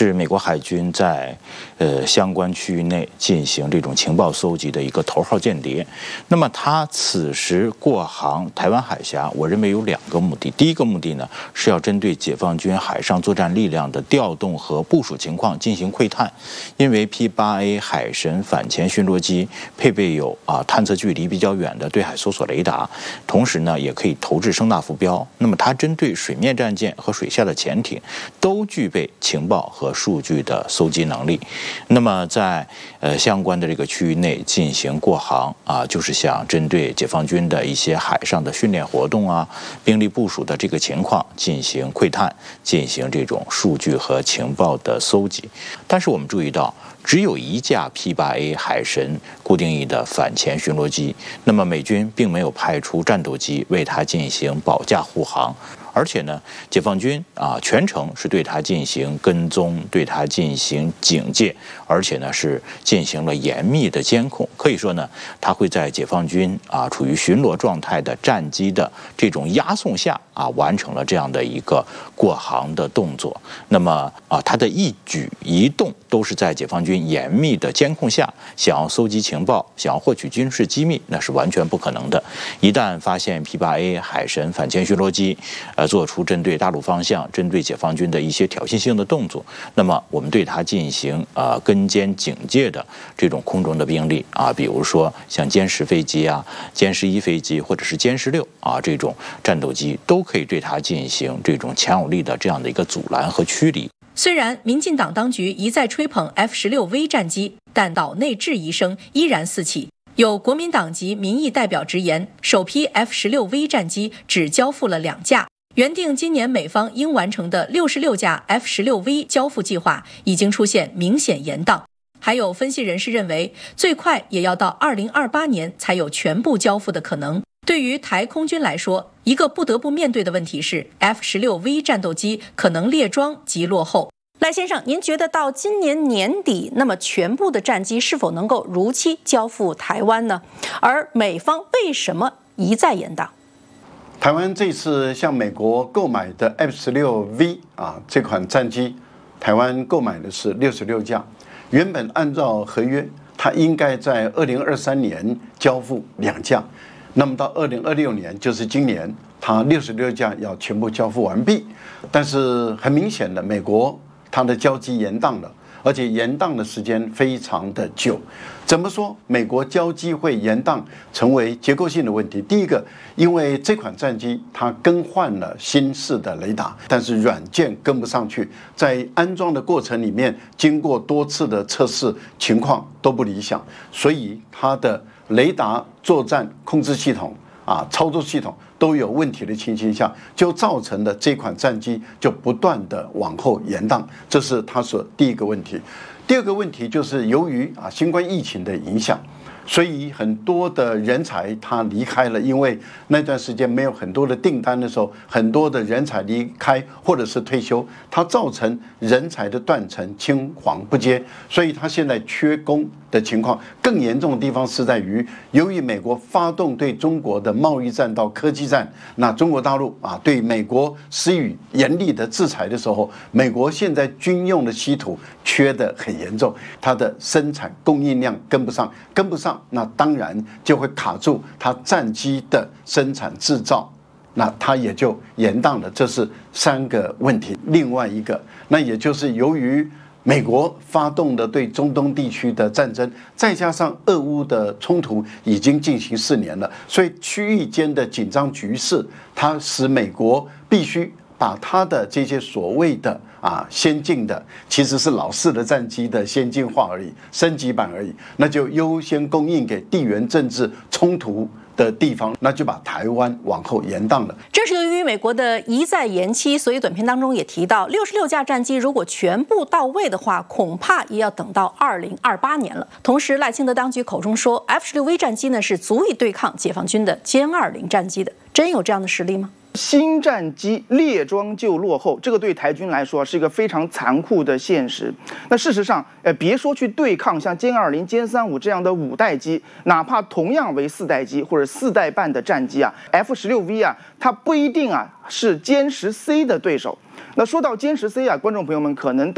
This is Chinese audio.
是美国海军在相关区域内进行这种情报搜集的一个头号间谍。那么他此时过航台湾海峡，我认为有2个目的。第一个目的呢，是要针对解放军海上作战力量的调动和部署情况进行窥探，因为 P8A 海神反潜巡逻机配备有探测距离比较远的对海搜索雷达，同时呢也可以投掷声纳浮标。那么它针对水面战舰和水下的潜艇都具备情报和数据的搜集能力。那么在相关的这个区域内进行过航就是想针对解放军的一些海上的训练活动兵力部署的这个情况进行窥探，进行这种数据和情报的搜集。但是我们注意到，只有1架 P8A 海神固定翼的反潜巡逻机，那么美军并没有派出战斗机为它进行保驾护航。而且呢，解放军全程是对它进行跟踪，对它进行警戒，而且呢是进行了严密的监控。可以说呢，它会在解放军处于巡逻状态的战机的这种押送下完成了这样的一个过航的动作。那么它的一举一动都是在解放军严密的监控下，想要搜集情报，想要获取军事机密，那是完全不可能的。一旦发现 P8A 海神反潜巡逻机做出针对大陆方向、针对解放军的一些挑衅性的动作，那么我们对它进行跟监警戒的这种空中的兵力比如说像歼10飞机歼11飞机或者是歼16这种战斗机，都可以对它进行这种强有力的这样的一个阻拦和驱离。 虽然民进党当局一再吹捧 F-16V 战机，但岛内质疑声依然四起。有国民党籍民意代表直言，首批 F-16V 战机只交付了2架。原定今年美方应完成的66架 F-16V 交付计划已经出现明显延宕。还有分析人士认为，最快也要到2028年才有全部交付的可能。对于台空军来说，一个不得不面对的问题是 F-16V 战斗机可能列装及落后。赖先生，您觉得到今年年底，那么全部的战机是否能够如期交付台湾呢？而美方为什么一再延宕？ 台湾这次向美国购买的 F-16V 这款战机，台湾购买的是66架，原本按照合约，它应该在2023年交付2架，那么到2026年，就是今年，它66架要全部交付完毕。但是很明显的，美国它的交机延宕了，而且延宕的时间非常的久。怎么说美国交机会延宕成为结构性的问题？第一个，因为这款战机它更换了新式的雷达，但是软件跟不上去，在安装的过程里面，经过多次的测试，情况都不理想，所以它的雷达、作战控制系统操作系统都有问题的情形下，就造成了这款战机就不断的往后延宕，这是它所第一个问题。第二个问题就是由于新冠疫情的影响，所以很多的人才他离开了，因为那段时间没有很多的订单的时候，很多的人才离开或者是退休，它造成人才的断层，青黄不接，所以它现在缺工的情况更严重的地方是在于，由于美国发动对中国的贸易战到科技战，那中国大陆对美国施予严厉的制裁的时候，美国现在军用的稀土缺得很严重，它的生产供应量跟不上，那当然就会卡住它战机的生产制造，那它也就延宕了。这是3个问题。另外一个，那也就是由于美国发动的对中东地区的战争，再加上俄乌的冲突已经进行4年了，所以区域间的紧张局势，它使美国必须把它的这些所谓的先进的，其实是老式的战机的先进化而已，升级版而已，那就优先供应给地缘政治冲突的地方，那就把台湾往后延宕了。 正是由于美国的一再延期，所以短片当中也提到，66架战机如果全部到位的话，恐怕也要等到2028年了。同时，赖清德当局口中说 F-16V 战机呢是足以对抗解放军的歼20战机的，真有这样的实力吗？ 新战机列装就落后，这个对台军来说是一个非常残酷的现实。那事实上，别说去对抗像歼20、歼35这样的5代机，哪怕同样为4代机或者4代半的战机F-16V它不一定是歼10C 的对手。那说到歼10C观众朋友们可能都